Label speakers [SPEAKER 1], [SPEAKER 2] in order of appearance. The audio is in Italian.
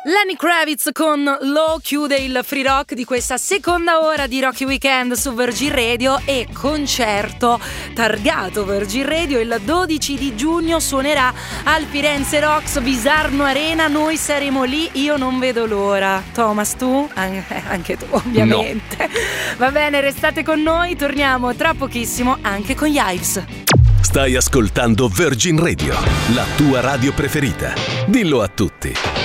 [SPEAKER 1] Lenny Kravitz con Low chiude il free rock di questa seconda ora di Rocky Weekend su Virgin Radio, e concerto targato Virgin Radio il 12 di giugno suonerà al Firenze Rocks Visarno Arena. Noi saremo lì, io non vedo l'ora. Thomas, tu? Anche tu, ovviamente. No. Va bene, restate con noi, torniamo tra pochissimo anche con gli Hives.
[SPEAKER 2] Stai ascoltando Virgin Radio, la tua radio preferita. Dillo a tutti.